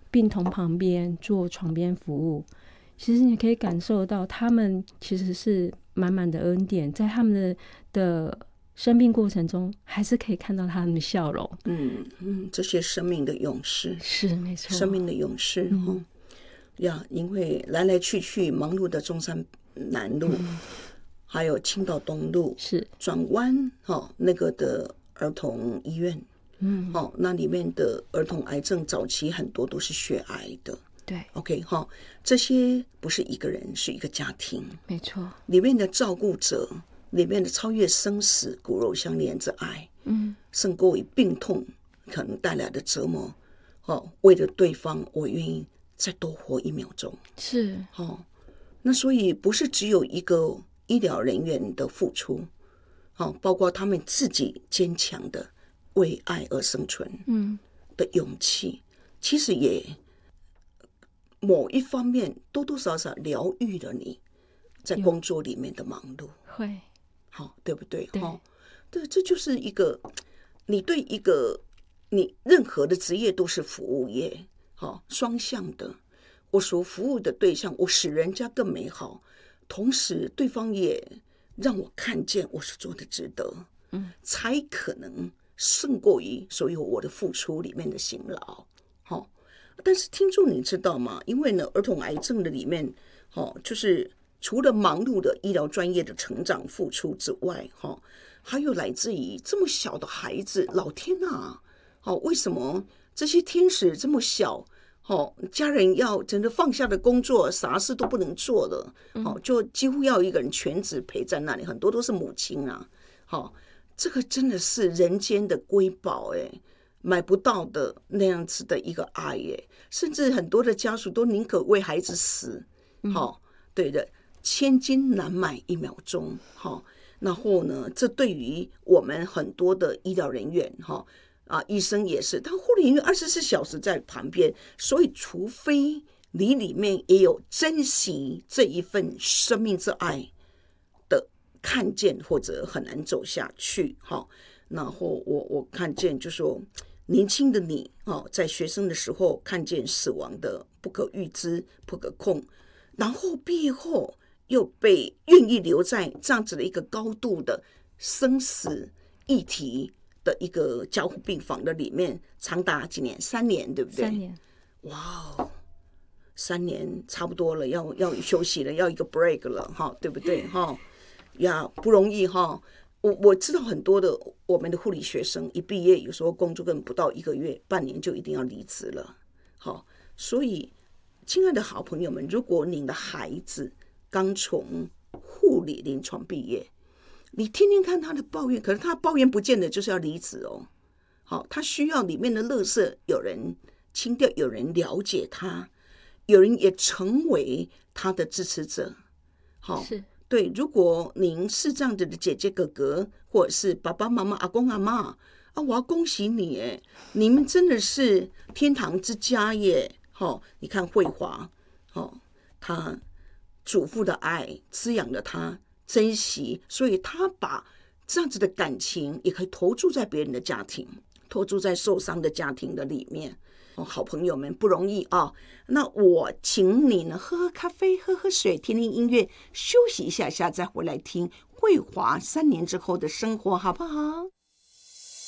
病童旁边做床边服务，其实你可以感受到他们其实是满满的恩典，在他们的生病过程中还是可以看到他们的笑容。 这些生命的勇士， 是没错， 生命的勇士呀，因为来来去去忙碌的中山南路，还有青岛东路， 是转弯那个的儿童医院，那里面的儿童癌症早期很多都是血癌的。 对 OK 这些不是一个人，是一个家庭， 没错， 里面的照顾者，里面的超越生死骨肉相连之爱，胜过于病痛可能带来的折磨。为了对方，我愿意再多活1秒钟。 是那所以不是只有一个医疗人员的付出，包括他们自己坚强的为爱而生存的勇气，其实也某一方面多多少少疗愈了你在工作里面的忙碌， 会对不对？ 对对，这就是一个你对一个你任何的职业都是服务业，双向的。我所服务的对象，我使人家更美好，同时对方也让我看见我所做的值得，才可能胜过于所有我的付出里面的辛劳。但是听众你知道吗？因为呢，儿童癌症的里面，就是除了忙碌的医疗专业的成长付出之外，还有来自于这么小的孩子，老天啊，为什么这些天使这么小？家人要真的放下的工作，啥事都不能做了，就几乎要一个人全职陪在那里，很多都是母亲啊。这个真的是人间的瑰宝，买不到的那样子的一个爱，甚至很多的家属都宁可为孩子死，对的，千金难买1秒钟，然后呢，这对于我们很多的医疗人员，医生也是，他护理人员24小时在旁边，所以除非你里面也有珍惜这一份生命之爱的看见，或者很难走下去。然后我看见就说年轻的你在学生的时候看见死亡的不可预知不可控，然后毕业后又被愿意留在这样子的一个高度的生死议题的一个加护病房的里面，长达几年？3年，对不对？3 年。 哇，3年差不多了，要休息了，要一个 break 了，对不对？呀，不容易哈。我知道很多的我们的护理学生一毕业，有时候工作根本不到1个月、半年就一定要离职了。所以亲爱的好朋友们，如果您的孩子刚从护理临床毕业，你听听看他的抱怨，可是他抱怨不见得就是要离职哦。他需要里面的垃圾有人清掉，有人了解他，有人也成为他的支持者。 是对，如果您是这样子的姐姐哥哥，或者是爸爸妈妈、阿公阿嬷我要恭喜你耶，你们真的是天堂之家耶。你看慧华，他祖父的爱滋养了他，珍惜，所以他把这样子的感情也可以投注在别人的家庭，投注在受伤的家庭的里面。好朋友们不容易啊！那我请你呢喝喝咖啡，喝喝水，听听音乐，休息一下下，再回来听慧华3年之后的生活，好不好？